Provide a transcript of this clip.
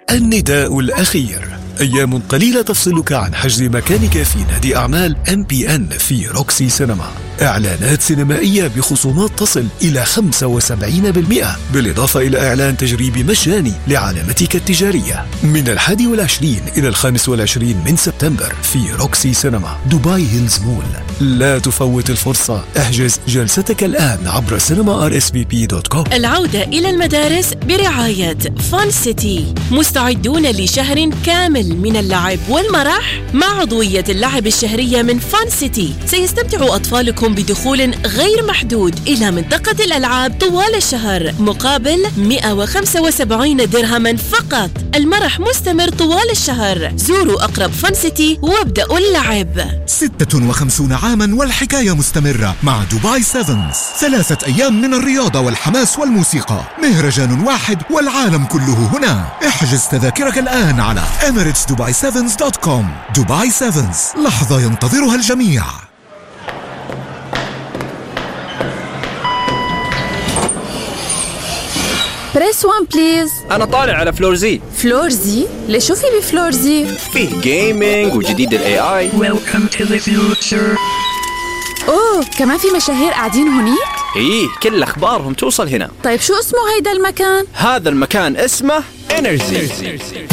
النداء الأخير. أيام قليلة تفصلك عن حجز مكانك في نادي أعمال MPN في روكسي سينما. إعلانات سينمائية بخصومات تصل إلى 75%، بالإضافة إلى إعلان تجريبي مجاني لعلامتك التجارية من 21 إلى 25 من سبتمبر في روكسي سينما دبي هيلز مول. لا تفوت الفرصة، احجز جلستك الآن عبر cinema.rsvp.com. العودة إلى المدارس برعاية فان سيتي. مستعدون لشهر كامل من اللعب والمرح مع عضوية اللعب الشهرية من فان سيتي. سيستمتع أطفالكم بدخول غير محدود إلى منطقة الألعاب طوال الشهر مقابل 175 درهما فقط. المرح مستمر طوال الشهر. زوروا أقرب فان سيتي وابدأوا اللعب. 56 عاما والحكاية مستمرة مع دبي سيفنز. 3 أيام من الرياضة والحماس والموسيقى، مهرجان واحد والعالم كله هنا. احجز تذاكرك الآن على emirates-dubai-sevens.com. دبي سيفنز، لحظة ينتظرها الجميع. بريس 1 بليز. أنا طالع على فلور زي. فلور زي؟ ليش شو في بفلور زي؟ فيه جيمينج وجديد ال AI. Welcome to the future. أوه، كمان في مشاهير قاعدين هونيك؟ إيه، كل أخبارهم توصل هنا. طيب شو اسمه هيدا المكان؟ هذا المكان اسمه Energy.